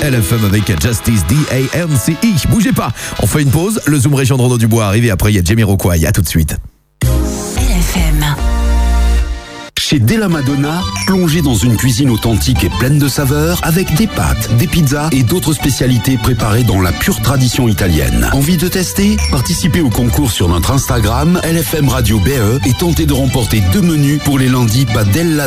LFM avec Justice D-A-N-C-E. Bougez pas, on fait une pause. Le Zoom Région de Renaud Dubois arrive et après il y a Jamiroquai. À tout de suite. LFM. Chez Della Madonna, plongez dans une cuisine authentique et pleine de saveurs avec des pâtes, des pizzas et d'autres spécialités préparées dans la pure tradition italienne. Envie de tester? Participez au concours sur notre Instagram LFM Radio BE et tentez de remporter 2 menus pour les lundis Padella